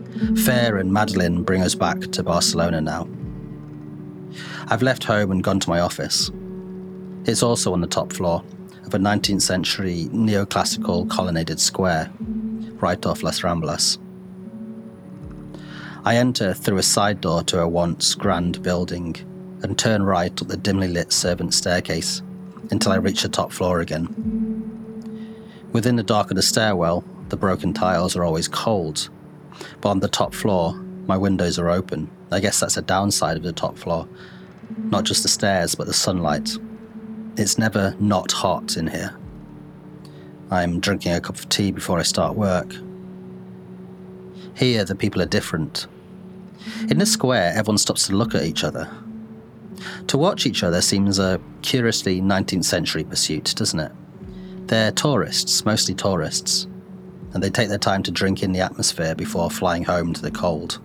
Fer and Madeline bring us back to Barcelona now. I've left home and gone to my office. It's also on the top floor of a 19th century neoclassical colonnaded square, right off Las Ramblas. I enter through a side door to a once grand building and turn right up the dimly lit servant staircase until I reach the top floor again. Within the dark of the stairwell, the broken tiles are always cold, but on the top floor, my windows are open. I guess that's a downside of the top floor. Not just the stairs, but the sunlight. It's never not hot in here. I'm drinking a cup of tea before I start work. Here, the people are different. In the square, everyone stops to look at each other. To watch each other seems a curiously 19th century pursuit, doesn't it? They're tourists, mostly tourists, and they take their time to drink in the atmosphere before flying home to the cold.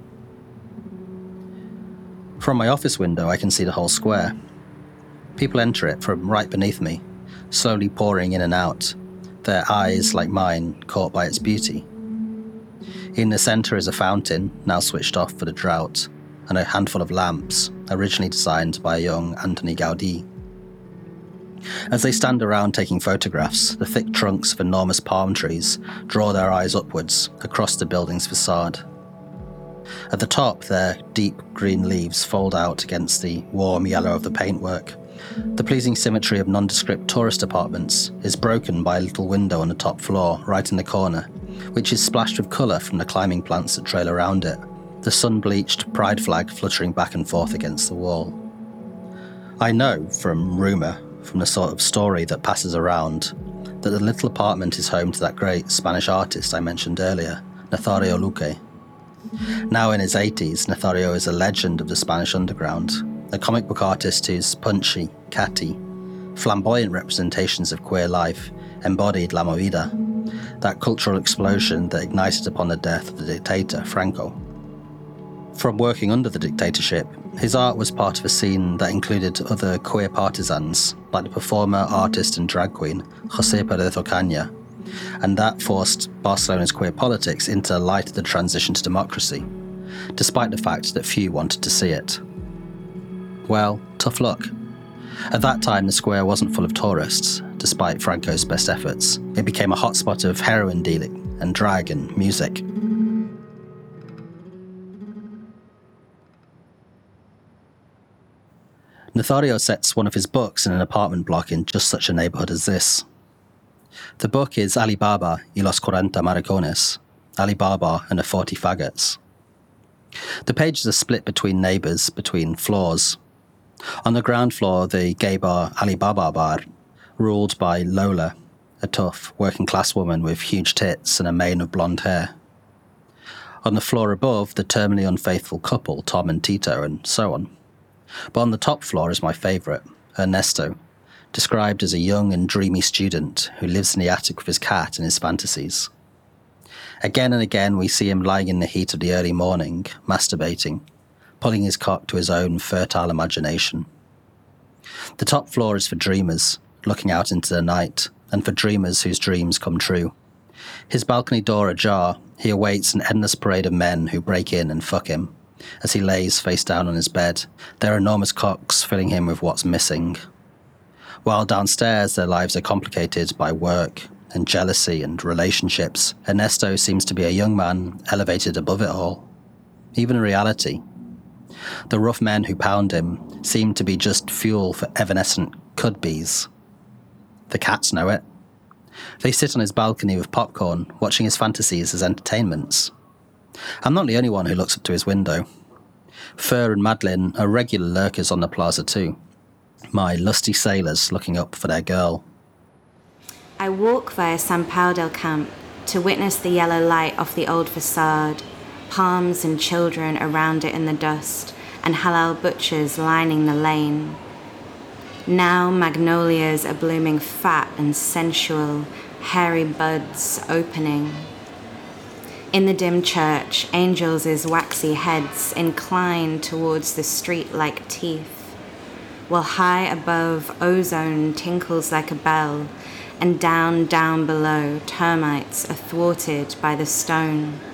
From my office window, I can see the whole square. People enter it from right beneath me, slowly pouring in and out, their eyes, like mine, caught by its beauty. In the centre is a fountain, now switched off for the drought, and a handful of lamps, originally designed by a young Antoni Gaudí. As they stand around taking photographs, the thick trunks of enormous palm trees draw their eyes upwards across the building's facade. At the top, their deep green leaves fold out against the warm yellow of the paintwork. The pleasing symmetry of nondescript tourist apartments is broken by a little window on the top floor, right in the corner, which is splashed with colour from the climbing plants that trail around it, the sun-bleached pride flag fluttering back and forth against the wall. I know, from rumour, from the sort of story that passes around, that the little apartment is home to that great Spanish artist I mentioned earlier, Nazario Luque. Now in his 80s, Nazario is a legend of the Spanish underground, a comic book artist whose punchy, catty, flamboyant representations of queer life embodied La Movida, that cultural explosion that ignited upon the death of the dictator, Franco. From working under the dictatorship, his art was part of a scene that included other queer partisans, like the performer, artist and drag queen, José Pérez Ocaña, and that forced Barcelona's queer politics into the light of the transition to democracy, despite the fact that few wanted to see it. Well, tough luck. At that time, the square wasn't full of tourists, despite Franco's best efforts. It became a hotspot of heroin dealing and drag and music. Nazario sets one of his books in an apartment block in just such a neighbourhood as this. The book is Ali Baba y los 40 maricones, Ali Baba and the 40 faggots. The pages are split between neighbours, between floors. On the ground floor, the gay bar Ali Baba Bar, ruled by Lola, a tough, working-class woman with huge tits and a mane of blonde hair. On the floor above, the terminally unfaithful couple, Tom and Tito, and so on. But on the top floor is my favourite, Ernesto, described as a young and dreamy student who lives in the attic with his cat and his fantasies. Again and again we see him lying in the heat of the early morning, masturbating, pulling his cock to his own fertile imagination. The top floor is for dreamers, looking out into the night, and for dreamers whose dreams come true. His balcony door ajar, he awaits an endless parade of men who break in and fuck him, as he lays face down on his bed, their enormous cocks filling him with what's missing. While downstairs their lives are complicated by work and jealousy and relationships, Ernesto seems to be a young man elevated above it all. Even in reality, the rough men who pound him seem to be just fuel for evanescent cudbees. The cats know it. They sit on his balcony with popcorn, watching his fantasies as entertainments. I'm not the only one who looks up to his window. Fer and Madeline are regular lurkers on the plaza too, my lusty sailors looking up for their girl. I walk via San Pau del Camp to witness the yellow light off the old facade, palms and children around it in the dust, and halal butchers lining the lane. Now magnolias are blooming fat and sensual, hairy buds opening. In the dim church, angels' waxy heads incline towards the street like teeth, while high above ozone tinkles like a bell, and down below termites are thwarted by the stone.